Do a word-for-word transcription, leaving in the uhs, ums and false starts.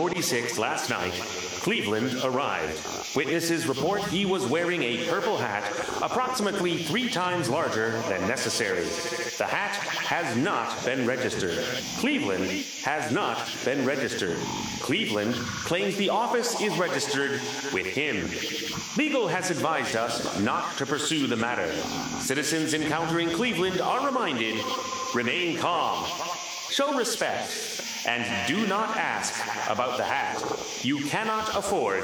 forty-six last night, Cleveland arrived. Witnesses report he was wearing a purple hat approximately three times larger than necessary. The hat has not been registered. Cleveland has not been registered. Cleveland claims the office is registered with him. Legal has advised us not to pursue the matter. Citizens encountering Cleveland are reminded, remain calm, show respect, and do not ask about the hat. You cannot afford